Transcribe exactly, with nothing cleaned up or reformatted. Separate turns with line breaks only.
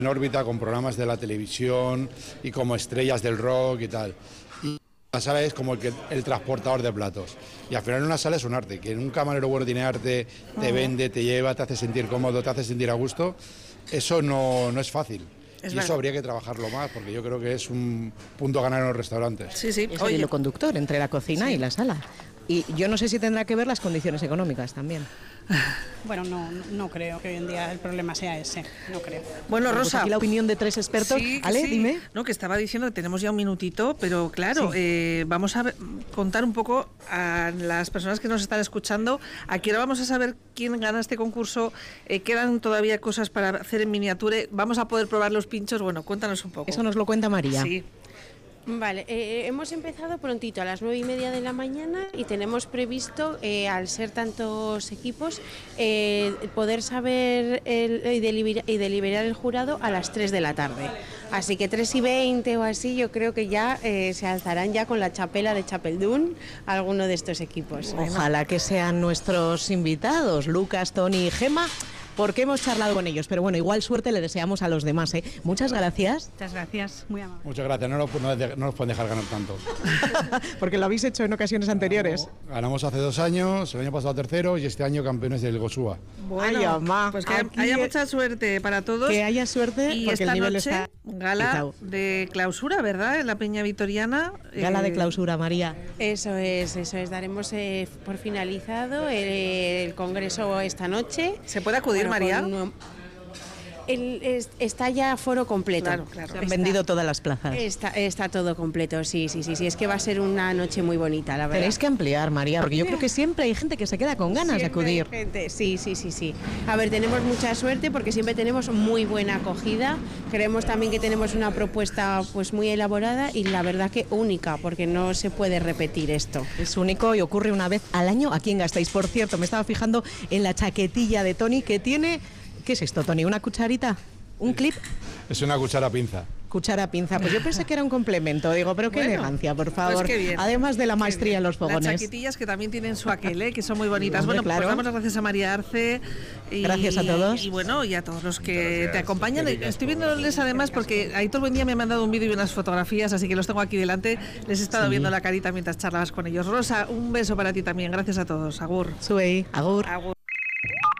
en órbita con programas de la televisión y como estrellas del rock y tal. Y la sala es como el, que, el transportador de platos. Y al final una sala es un arte, que un camarero bueno tiene arte, te vende, te lleva, te hace sentir cómodo, te hace sentir a gusto. Eso no, no es fácil. Es y verdad. Eso habría que trabajarlo más, porque yo creo que es un punto a ganar en los restaurantes.
Sí, sí.
Es el hilo conductor entre la cocina sí. y la sala. Y yo no sé si tendrá que ver las condiciones económicas también.
Bueno, no, no creo que hoy en día el problema sea ese, no creo.
Bueno, bueno Rosa, pues aquí la opinión de tres expertos.
Sí,
Ale,
sí.
dime.
No, que estaba diciendo que tenemos ya un minutito, pero claro, sí. eh, vamos a ver, contar un poco a las personas que nos están escuchando. Aquí ahora vamos a saber quién gana este concurso. Eh, quedan todavía cosas para hacer en miniatura. Vamos a poder probar los pinchos. Bueno, cuéntanos un poco.
Eso nos lo cuenta María.
Sí. Vale, eh, hemos empezado prontito a las nueve y media de la mañana y tenemos previsto, eh, al ser tantos equipos, eh, poder saber el, y, deliberar, y deliberar el jurado a las tres de la tarde. Así que tres y veinte o así, yo creo que ya eh, se alzarán ya con la chapela de Chapeldún alguno de estos equipos.
Ojalá que sean nuestros invitados, Lucas, Tony y Gemma, porque hemos charlado con ellos, pero bueno, igual suerte le deseamos a los demás, ¿eh? Muchas gracias.
Muchas gracias, muy amable.
Muchas gracias, no nos, no, no nos pueden dejar ganar tanto.
Porque lo habéis hecho en ocasiones anteriores.
No, ganamos hace dos años, el año pasado tercero y este año campeones del Gosúa.
Bueno, Ay, mamá, pues que Aquí haya mucha suerte para todos.
Que haya suerte,
y
porque
esta
el nivel
noche,
está...
gala de clausura, ¿verdad? En la Peña Vitoriana.
Gala eh... de clausura, María.
Eso es, eso es. Daremos eh, por finalizado el, el congreso esta noche.
¿Se puede acudir, bueno, María?
Con, El, es, está ya foro completo.
Claro, claro.
Se han está, vendido todas las plazas.
Está, está todo completo, sí, sí, sí, sí. Es que va a ser una noche muy bonita, la verdad.
Tenéis que ampliar, María, porque yo creo que siempre hay gente que se queda con ganas
siempre
de acudir.
Hay gente. Sí, sí, sí, sí. A ver, tenemos mucha suerte porque siempre tenemos muy buena acogida. Creemos también que tenemos una propuesta pues muy elaborada y la verdad que única, porque no se puede repetir esto.
Es único y ocurre una vez al año aquí en Gasteiz. Por cierto, me estaba fijando en la chaquetilla de Tony que tiene... ¿Qué es esto, Tony? ¿Una cucharita? ¿Un clip?
Es una cuchara pinza.
Cuchara pinza. Pues yo pensé que era un complemento. Digo, pero qué bueno, elegancia, por favor.
Pues qué bien.
Además de la maestría en los fogones.
Las chaquetillas que también tienen su aquel, ¿eh? Que son muy bonitas.
Hombre,
bueno,
claro.
pues damos las gracias a María Arce. Y,
gracias a todos.
Y, y bueno, y a todos los que gracias, te acompañan. Estoy viéndoles además porque Aitor Buendía me ha mandado un vídeo y unas fotografías, así que los tengo aquí delante. Les he estado sí. viendo la carita mientras charlabas con ellos. Rosa, un beso para ti también. Gracias a todos. Agur.
Sui. Agur.
Agur.